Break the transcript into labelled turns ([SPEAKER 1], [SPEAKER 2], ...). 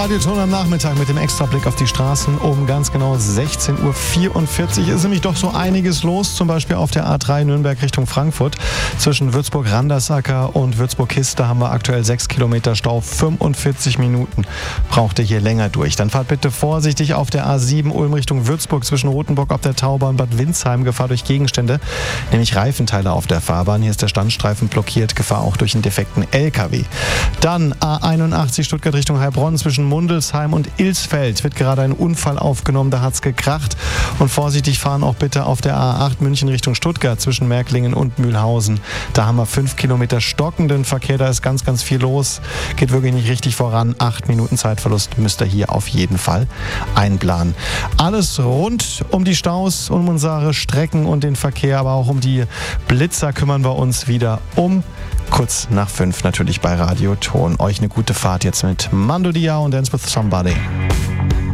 [SPEAKER 1] Radio Ton am Nachmittag mit dem Extrablick auf die Straßen um ganz genau 16.44 Uhr. Ist nämlich doch so einiges los, zum Beispiel auf der A3 Nürnberg Richtung Frankfurt. Zwischen Würzburg-Randersacker und Würzburg-Kiste haben wir aktuell 6 Kilometer Stau. 45 Minuten braucht ihr hier länger durch. Dann fahrt bitte vorsichtig auf der A7 Ulm Richtung Würzburg zwischen Rothenburg auf der Tauber und Bad Windsheim. Gefahr durch Gegenstände, nämlich Reifenteile auf der Fahrbahn. Hier ist der Standstreifen blockiert. Gefahr auch durch einen defekten LKW. Dann A81 Stuttgart Richtung Heilbronn zwischen Mundelsheim und Ilsfeld wird gerade ein Unfall aufgenommen, da hat's gekracht. Und vorsichtig fahren auch bitte auf der A8 München Richtung Stuttgart zwischen Märklingen und Mühlhausen. Da haben wir 5 Kilometer stockenden Verkehr, da ist ganz, ganz viel los. Geht wirklich nicht richtig voran. 8 Minuten Zeitverlust müsst ihr hier auf jeden Fall einplanen. Alles rund um die Staus, um unsere Strecken und den Verkehr, aber auch um die Blitzer kümmern wir uns wieder um kurz nach 5 natürlich bei Radio Ton. Euch eine gute Fahrt jetzt mit Mando Diao und Dance with Somebody.